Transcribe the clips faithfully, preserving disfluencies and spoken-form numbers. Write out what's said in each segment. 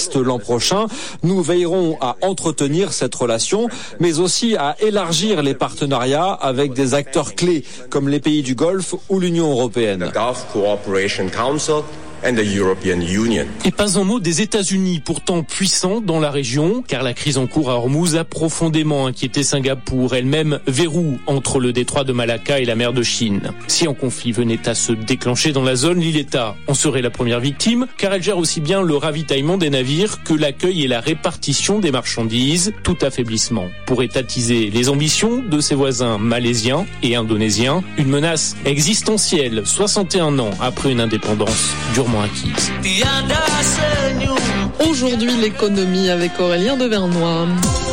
Brest l'an prochain. Nous veillerons à entretenir cette relation, mais aussi à élargir les partenariats avec des acteurs clés comme les pays du Golfe ou l'Union européenne. Et pas un mot des États-Unis, pourtant puissants dans la région, car la crise en cours à Hormuz a profondément inquiété Singapour, elle-même verrou entre le détroit de Malacca et la mer de Chine. Si un conflit venait à se déclencher dans la zone, l'île-État en serait la première victime, car elle gère aussi bien le ravitaillement des navires que l'accueil et la répartition des marchandises. Tout affaiblissement pourrait attiser les ambitions de ses voisins malaisiens et indonésiens. Une menace existentielle, soixante et un ans après une indépendance durement acquise. Aujourd'hui, l'économie avec Aurélien Devernois.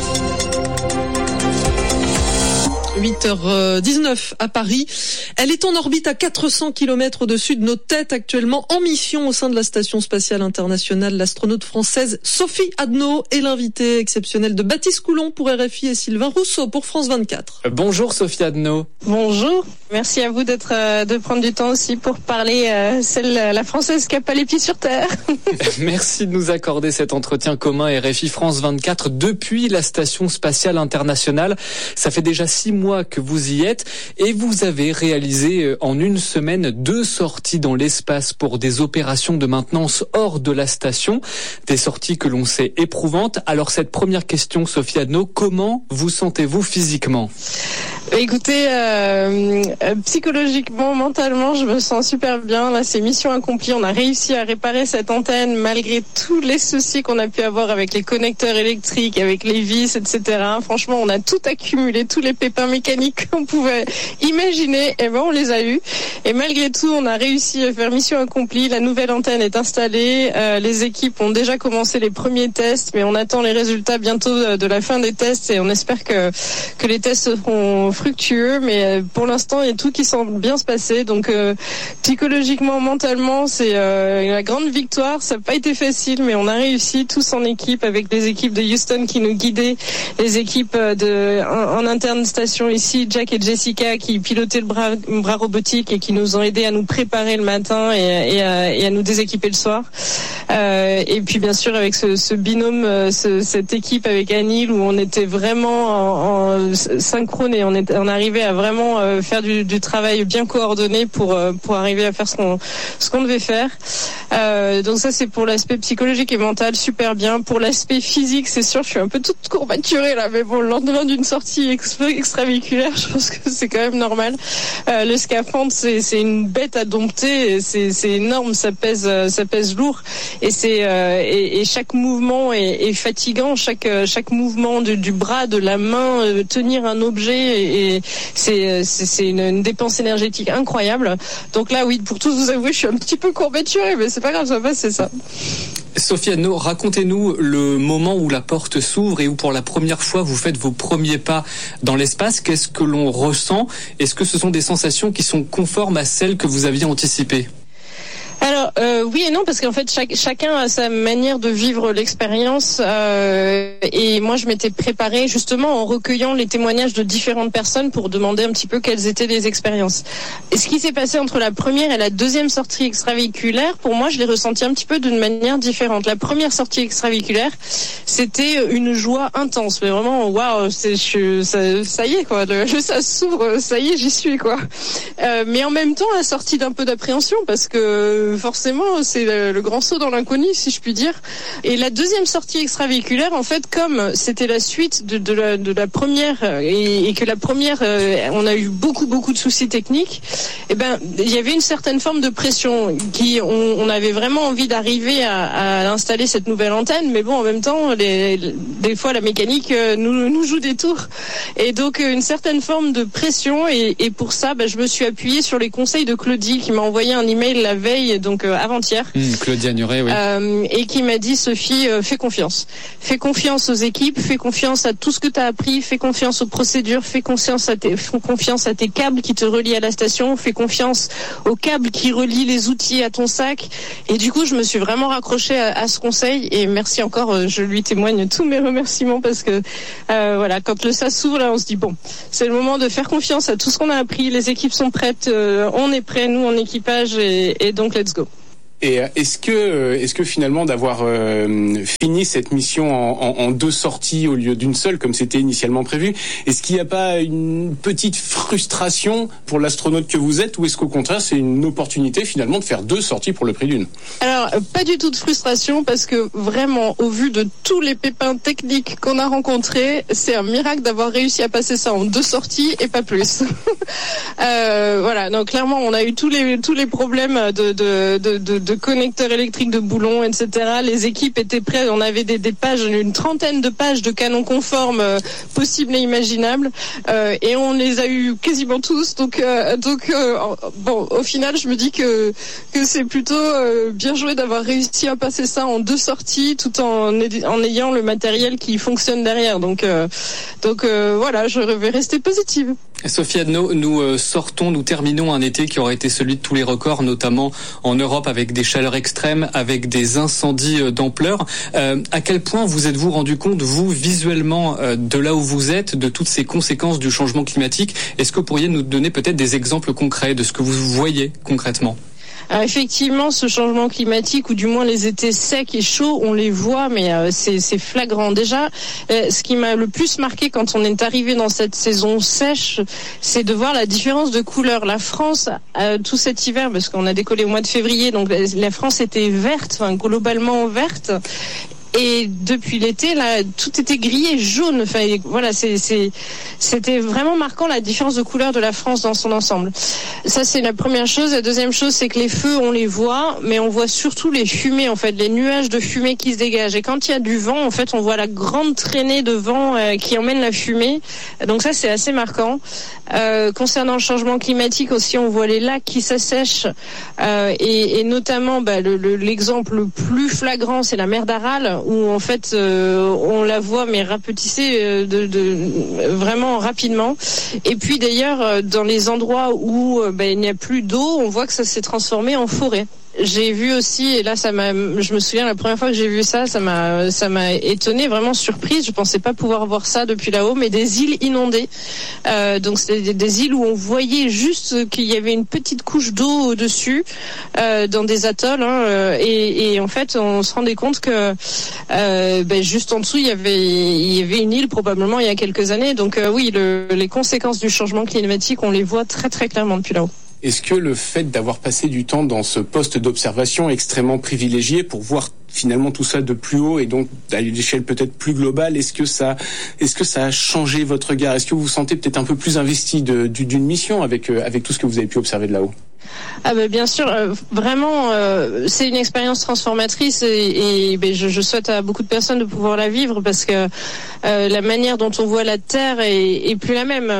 huit heures dix-neuf à Paris. Elle est en orbite à quatre cents kilomètres au-dessus de nos têtes actuellement, en mission au sein de la Station Spatiale Internationale. L'astronaute française Sophie Adno est l'invitée exceptionnelle de Baptiste Coulon pour R F I et Sylvain Rousseau pour France vingt-quatre. Bonjour Sophie Adno. Bonjour. Merci à vous d'être, euh, de prendre du temps aussi pour parler euh, celle, la française qui a pas les pieds sur terre. Merci de nous accorder cet entretien commun R F I France vingt-quatre depuis la Station Spatiale Internationale. Ça fait déjà six mois que vous y êtes et vous avez réalisé en une semaine deux sorties dans l'espace pour des opérations de maintenance hors de la station, des sorties que l'on sait éprouvantes. Alors cette première question, Sophie Adno, comment vous sentez-vous physiquement ? Écoutez, euh, psychologiquement, mentalement, je me sens super bien. Là, c'est mission accomplie. On a réussi à réparer cette antenne malgré tous les soucis qu'on a pu avoir avec les connecteurs électriques, avec les vis, et cetera. Franchement, on a tout accumulé, tous les pépins mécaniques qu'on pouvait imaginer. Et ben, on les a eus. Et malgré tout, on a réussi à faire mission accomplie. La nouvelle antenne est installée. Euh, les équipes ont déjà commencé les premiers tests, mais on attend les résultats bientôt de la fin des tests et on espère que que les tests seront fructueux, mais pour l'instant il y a tout qui semble bien se passer, donc euh, psychologiquement, mentalement c'est euh, la grande victoire. Ça n'a pas été facile, mais on a réussi tous en équipe avec les équipes de Houston qui nous guidaient, les équipes de en, en interne station ici, Jack et Jessica qui pilotaient le bras, le bras robotique et qui nous ont aidés à nous préparer le matin et, et, à, et à nous déséquiper le soir. Euh, et puis bien sûr avec ce, ce binôme, ce, cette équipe avec Anil où on était vraiment en, en synchrone et on était on arrivait à vraiment euh, faire du, du travail bien coordonné pour euh, pour arriver à faire ce qu'on ce qu'on devait faire. Euh, donc ça c'est pour l'aspect psychologique et mental, super bien. Pour l'aspect physique, c'est sûr, je suis un peu toute courbaturée là, mais bon, le lendemain d'une sortie extra- extravéhiculaire, je pense que c'est quand même normal. Euh, le scaphandre, c'est c'est une bête à dompter, c'est c'est énorme, ça pèse ça pèse lourd et c'est euh, et, et chaque mouvement est, est fatigant, chaque chaque mouvement du, du bras, de la main, euh, tenir un objet et, et c'est, c'est, c'est une, une dépense énergétique incroyable. Donc là, oui, pour tous vous avouer, je suis un petit peu courbaturée, mais c'est pas grave, ça passe, c'est ça. Sophie Adno, racontez-nous le moment où la porte s'ouvre et où pour la première fois vous faites vos premiers pas dans l'espace. Qu'est-ce que l'on ressent ? Est-ce que ce sont des sensations qui sont conformes à celles que vous aviez anticipées ? Alors euh, oui et non, parce qu'en fait chaque, chacun a sa manière de vivre l'expérience euh, et moi je m'étais préparée justement en recueillant les témoignages de différentes personnes pour demander un petit peu quelles étaient les expériences. Et ce qui s'est passé entre la première et la deuxième sortie extravéhiculaire, pour moi je l'ai ressenti un petit peu d'une manière différente. La première sortie extravéhiculaire, c'était une joie intense, mais vraiment waouh, c'est je, ça, ça y est quoi, le, le ça s'ouvre, ça y est, j'y suis quoi. Euh, mais en même temps la sortie d'un peu d'appréhension parce que forcément, c'est le, le grand saut dans l'inconnu, si je puis dire. Et la deuxième sortie extravéhiculaire, en fait, comme c'était la suite de, de, la, de la première et, et que la première, euh, on a eu beaucoup, beaucoup de soucis techniques, eh ben, il y avait une certaine forme de pression qui, on, on avait vraiment envie d'arriver à, à installer cette nouvelle antenne, mais bon, en même temps, les, les, des fois, la mécanique euh, nous, nous joue des tours. Et donc, une certaine forme de pression. Et, et pour ça, ben, je me suis appuyée sur les conseils de Claudie qui m'a envoyé un email la veille donc euh, avant-hier, mmh, Claudia Nuret, oui. euh, et qui m'a dit Sophie, euh, fais confiance, fais confiance aux équipes, fais confiance à tout ce que tu as appris, fais confiance aux procédures, fais confiance à tes, fais confiance à tes câbles qui te relient à la station, fais confiance aux câbles qui relient les outils à ton sac. Et du coup, je me suis vraiment raccrochée à, à ce conseil et merci encore, euh, je lui témoigne tous mes remerciements parce que euh, voilà, quand le S A S s'ouvre, là, on se dit bon, c'est le moment de faire confiance à tout ce qu'on a appris, les équipes sont prêtes, euh, on est prêts, nous en équipage et, et donc let's go. Et est-ce que, est-ce que finalement d'avoir euh, fini cette mission en, en, en deux sorties au lieu d'une seule, comme c'était initialement prévu, est-ce qu'il n'y a pas une petite frustration pour l'astronaute que vous êtes, ou est-ce qu'au contraire c'est une opportunité finalement de faire deux sorties pour le prix d'une? Alors, pas du tout de frustration, parce que vraiment, au vu de tous les pépins techniques qu'on a rencontrés, c'est un miracle d'avoir réussi à passer ça en deux sorties et pas plus. euh, voilà, donc clairement, on a eu tous les tous les problèmes de de de, de de connecteurs électriques, de boulons, et cetera. Les équipes étaient prêtes. On avait des, des pages, une trentaine de pages de canons conformes euh, possibles et imaginables, euh, et on les a eu quasiment tous. Donc, euh, donc, euh, bon, au final, je me dis que que c'est plutôt euh, bien joué d'avoir réussi à passer ça en deux sorties, tout en en ayant le matériel qui fonctionne derrière. Donc, euh, donc euh, voilà, je vais rester positive. Sophie Adno, nous euh, sortons, nous terminons un été qui aurait été celui de tous les records, notamment en Europe, avec des chaleurs extrêmes, avec des incendies euh, d'ampleur. Euh, à quel point vous êtes-vous rendu compte, vous, visuellement, euh, de là où vous êtes, de toutes ces conséquences du changement climatique? Est-ce que vous pourriez nous donner peut-être des exemples concrets de ce que vous voyez concrètement? Alors effectivement, ce changement climatique, ou du moins les étés secs et chauds, on les voit, mais euh, c'est, c'est flagrant. Déjà, euh, ce qui m'a le plus marqué quand on est arrivé dans cette saison sèche, c'est de voir la différence de couleur. La France, euh, tout cet hiver, parce qu'on a décollé au mois de février, donc la France était verte, enfin globalement verte. Et depuis l'été, là, tout était gris et jaune. Enfin, voilà, c'est, c'est, c'était vraiment marquant la différence de couleur de la France dans son ensemble. Ça, c'est la première chose. La deuxième chose, c'est que les feux, on les voit, mais on voit surtout les fumées, en fait, les nuages de fumée qui se dégagent. Et quand il y a du vent, en fait, on voit la grande traînée de vent euh, qui emmène la fumée. Donc ça, c'est assez marquant. Euh, concernant le changement climatique aussi, on voit les lacs qui s'assèchent, euh, et, et notamment, bah, le, le, l'exemple le plus flagrant, c'est la mer d'Aral, où en fait euh, on la voit mais rapetissée euh, de, de vraiment rapidement. Et puis d'ailleurs, dans les endroits où euh, bah, il n'y a plus d'eau, on voit que ça s'est transformé en forêt. J'ai vu aussi, et là ça m'a, je me souviens la première fois que j'ai vu ça, ça m'a, ça m'a étonnée, vraiment surprise. Je pensais pas pouvoir voir ça depuis là-haut, mais des îles inondées. Euh, donc c'est des, des îles où on voyait juste qu'il y avait une petite couche d'eau au-dessus, euh, dans des atolls, hein, et, et en fait on se rendait compte que euh, ben, juste en dessous il y avait, il y avait une île probablement il y a quelques années. Donc euh, oui, le, les conséquences du changement climatique, on les voit très très clairement depuis là-haut. Est-ce que le fait d'avoir passé du temps dans ce poste d'observation extrêmement privilégié pour voir finalement tout ça de plus haut et donc à l'échelle peut-être plus globale, est-ce que ça, est-ce que ça a changé votre regard? Est-ce que vous vous sentez peut-être un peu plus investi de, d'une mission avec avec tout ce que vous avez pu observer de là-haut? Ah ben bien sûr, euh, vraiment, euh, c'est une expérience transformatrice, et, et ben, je, je souhaite à beaucoup de personnes de pouvoir la vivre, parce que euh, la manière dont on voit la Terre est, est plus la même.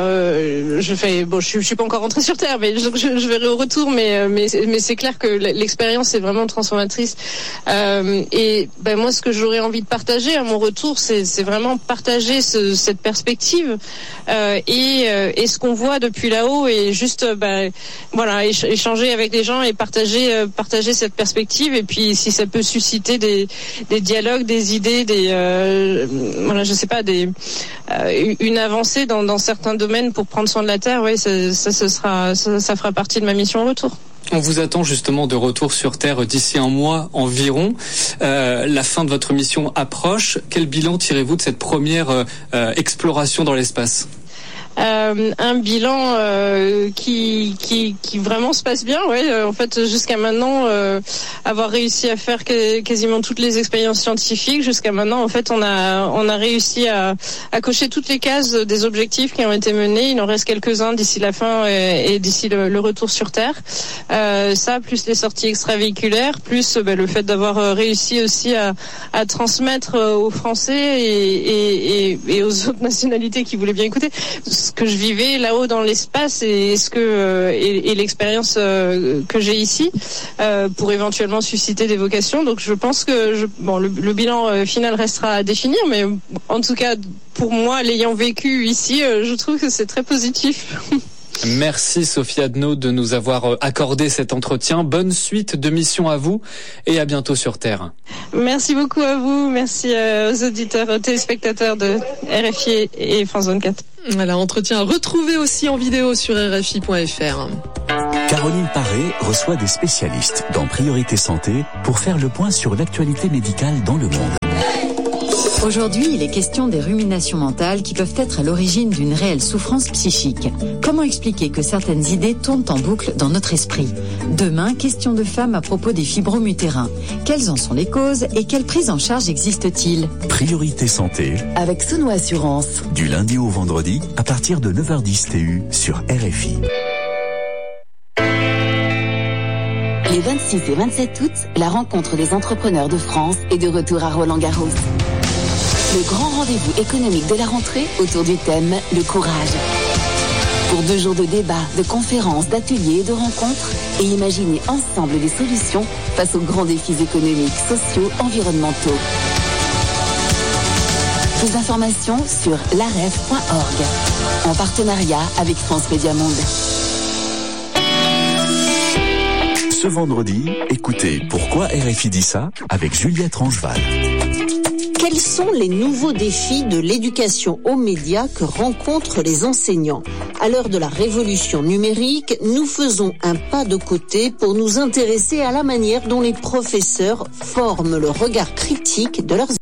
Euh, je fais, bon, je, je suis pas encore rentrée sur Terre, mais je, je, je verrai au retour. Mais mais mais c'est clair que l'expérience est vraiment transformatrice. Euh, et ben moi, ce que j'aurais envie de partager à mon retour, c'est c'est vraiment partager ce, cette perspective euh, et euh, et ce qu'on voit depuis là-haut, et juste ben voilà, échanger avec les gens et partager euh, partager cette perspective. Et puis si ça peut susciter des des dialogues, des idées, des euh, voilà, je sais pas, des euh, une avancée dans dans certains domaines pour prendre soin de la Terre, oui, ça ça, ça sera ça, ça fera partie de ma mission au retour. On vous attend justement de retour sur Terre d'ici un mois environ. Euh, la fin de votre mission approche. Quel bilan tirez-vous de cette première euh, exploration dans l'espace ? Euh, un bilan euh, qui, qui qui vraiment se passe bien, ouais. En fait, jusqu'à maintenant, euh, avoir réussi à faire que, quasiment toutes les expériences scientifiques, jusqu'à maintenant, en fait, on a on a réussi à, à cocher toutes les cases des objectifs qui ont été menés. Il en reste quelques-uns d'ici la fin et, et d'ici le, le retour sur Terre. Euh, ça, plus les sorties extravéhiculaires, plus bah, le fait d'avoir réussi aussi à, à transmettre aux Français et, et, et, et aux autres nationalités qui voulaient bien écouter ce que je vivais là-haut dans l'espace, et ce que euh, et, et l'expérience euh, que j'ai ici euh, pour éventuellement susciter des vocations. Donc je pense que je, bon, le, le bilan euh, final restera à définir, mais en tout cas pour moi, l'ayant vécu ici, euh, je trouve que c'est très positif. Merci Sophie Adno de nous avoir accordé cet entretien. Bonne suite de mission à vous et à bientôt sur Terre. Merci beaucoup à vous. Merci aux auditeurs, aux téléspectateurs de R F I et France vingt-quatre. Voilà, entretien retrouvé aussi en vidéo sur R F I point F R. Caroline Paré reçoit des spécialistes dans Priorité Santé pour faire le point sur l'actualité médicale dans le monde. Aujourd'hui, il est question des ruminations mentales qui peuvent être à l'origine d'une réelle souffrance psychique. Comment expliquer que certaines idées tournent en boucle dans notre esprit ? Demain, question de femmes à propos des fibromes utérins. Quelles en sont les causes et quelle prise en charge existe-t-il ? Priorité Santé avec Sono Assurance. Du lundi au vendredi à partir de neuf heures dix T U sur R F I. Les vingt-six et vingt-sept août, la rencontre des entrepreneurs de France est de retour à Roland-Garros. Le grand rendez-vous économique de la rentrée autour du thème « Le courage ». Pour deux jours de débats, de conférences, d'ateliers et de rencontres, et imaginez ensemble des solutions face aux grands défis économiques, sociaux, environnementaux. Plus d'informations sur laref point org, en partenariat avec France Média Monde. Ce vendredi, écoutez Pourquoi R F I dit ça avec Juliette Rangeval. Quels sont les nouveaux défis de l'éducation aux médias que rencontrent les enseignants ? À l'heure de la révolution numérique, nous faisons un pas de côté pour nous intéresser à la manière dont les professeurs forment le regard critique de leurs